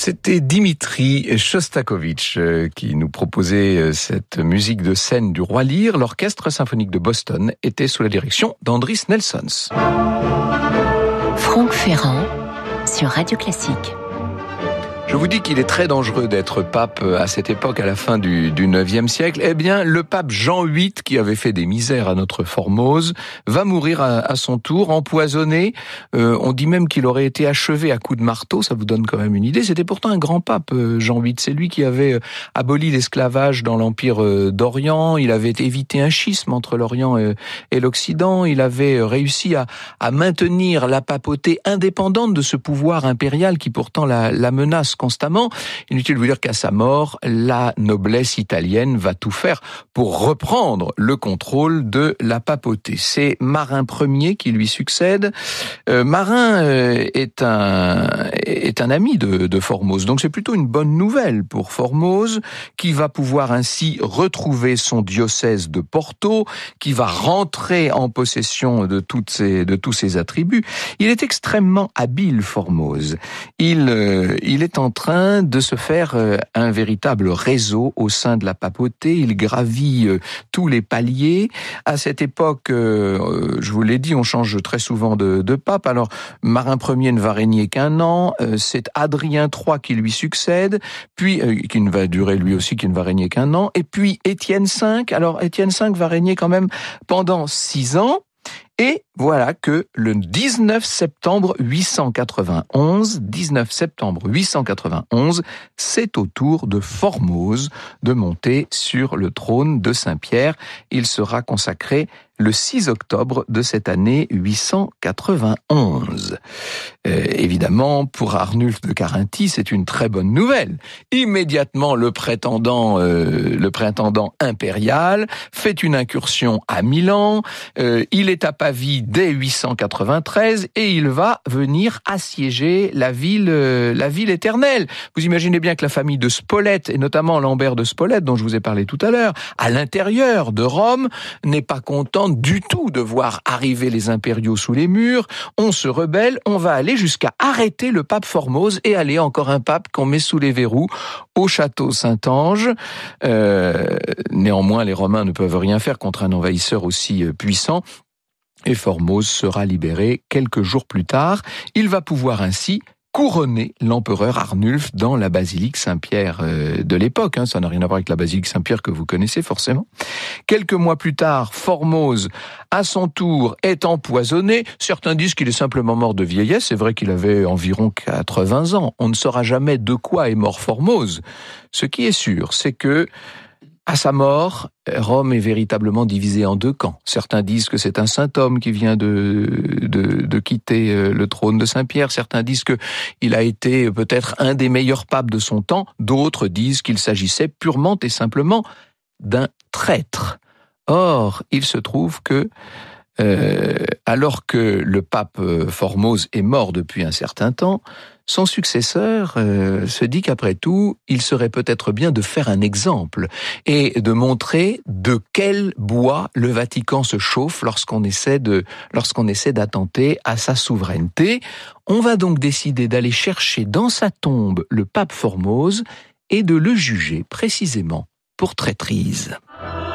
C'était Dimitri Shostakovich qui nous proposait cette musique de scène du Roi Lear. L'Orchestre symphonique de Boston était sous la direction d'Andris Nelsons. Franck Ferrand sur Radio Classique. Je vous dis qu'il est très dangereux d'être pape à cette époque, à la fin du IXe siècle. Eh bien, le pape Jean VIII, qui avait fait des misères à notre Formose, va mourir à son tour, empoisonné. On dit même qu'il aurait été achevé à coups de marteau, ça vous donne quand même une idée. C'était pourtant un grand pape, Jean VIII. C'est lui qui avait aboli l'esclavage dans l'Empire d'Orient. Il avait évité un schisme entre l'Orient et l'Occident. Il avait réussi à maintenir la papauté indépendante de ce pouvoir impérial qui pourtant la menace constamment. Inutile de vous dire qu'à sa mort, la noblesse italienne va tout faire pour reprendre le contrôle de la papauté. C'est Marin Ier qui lui succède. Marin est un ami de Formose, donc c'est plutôt une bonne nouvelle pour Formose, qui va pouvoir ainsi retrouver son diocèse de Porto, qui va rentrer en possession de tous ses attributs. Il est extrêmement habile, Formose. Il est en train de se faire un véritable réseau au sein de la papauté. Il gravit tous les paliers. À cette époque, je vous l'ai dit, on change très souvent de pape. Alors, Marin Ier ne va régner qu'un an. C'est Adrien III qui lui succède, puis qui ne va durer lui aussi, qui ne va régner qu'un an. Et puis Étienne V. Alors, Étienne V va régner quand même pendant 6 ans. Et voilà que le 19 septembre 891, c'est au tour de Formose de monter sur le trône de Saint-Pierre. Il sera consacré le 6 octobre de cette année 891. Évidemment, pour Arnulf de Carinthie, c'est une très bonne nouvelle. Immédiatement, le prétendant impérial fait une incursion à Milan. Il est à Pavie dès 893 et il va venir assiéger la ville éternelle. Vous imaginez bien que la famille de Spolète, et notamment Lambert de Spolète, dont je vous ai parlé tout à l'heure, à l'intérieur de Rome, n'est pas contente du tout de voir arriver les impériaux sous les murs. On se rebelle, on va aller jusqu'à arrêter le pape Formose et aller encore un pape qu'on met sous les verrous au château Saint-Ange. Néanmoins, les Romains ne peuvent rien faire contre un envahisseur aussi puissant. Et Formose sera libéré quelques jours plus tard. Il va pouvoir ainsi couronner l'empereur Arnulf dans la basilique Saint-Pierre de l'époque. Ça n'a rien à voir avec la basilique Saint-Pierre que vous connaissez forcément. Quelques mois plus tard, Formose, à son tour, est empoisonné. Certains disent qu'il est simplement mort de vieillesse. C'est vrai qu'il avait environ 80 ans. On ne saura jamais de quoi est mort Formose. Ce qui est sûr, c'est que à sa mort, Rome est véritablement divisée en 2 camps. Certains disent que c'est un saint homme qui vient de quitter le trône de Saint-Pierre. Certains disent que il a été peut-être un des meilleurs papes de son temps. D'autres disent qu'il s'agissait purement et simplement d'un traître. Or, il se trouve que alors que le pape Formose est mort depuis un certain temps, son successeur se dit qu'après tout, il serait peut-être bien de faire un exemple et de montrer de quel bois le Vatican se chauffe lorsqu'on essaie d'attenter à sa souveraineté. On va donc décider d'aller chercher dans sa tombe le pape Formose et de le juger précisément pour traîtrise.